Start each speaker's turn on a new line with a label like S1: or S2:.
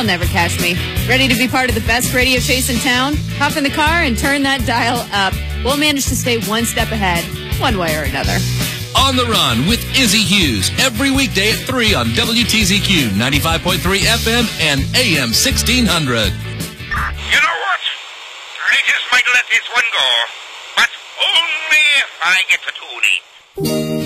S1: They'll never catch me. Ready to be part of the best radio chase in town? Hop in the car and turn that dial up. We'll manage to stay one step ahead, one way or another.
S2: On the Run with Izzy Hughes, every weekday at 3 on WTZQ 95.3 FM and AM 1600.
S3: You know what? I just might let this one go, but only if I get to Toonie.